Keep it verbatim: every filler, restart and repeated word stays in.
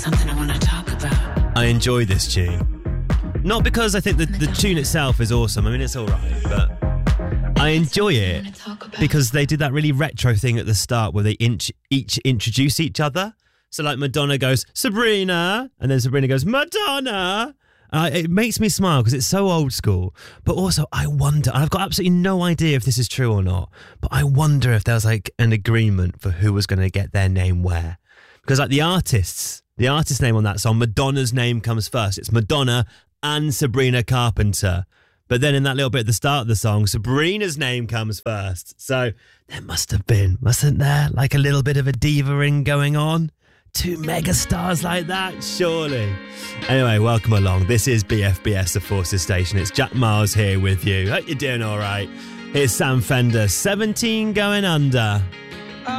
something I want to talk about. I enjoy this tune. Not because I think the, the tune itself is awesome. I mean, it's all right, but I enjoy it because they did that really retro thing at the start where they inch, each introduce each other. So like Madonna goes, Sabrina, and then Sabrina goes, Madonna. Uh, it makes me smile because it's so old school. But also, I wonder, and I've got absolutely no idea if this is true or not, but I wonder if there was like an agreement for who was going to get their name where. Because like the artists, the artist name on that song, Madonna's name comes first. It's Madonna and Sabrina Carpenter. But then in that little bit at the start of the song, Sabrina's name comes first. So there must have been, mustn't there, like a little bit of a diva-ing going on? Two mega stars like that, surely. Anyway, welcome along. This is B F B S, the Forces Station. It's Jack Miles here with you. Hope you're doing all right. Here's Sam Fender, seventeen going under.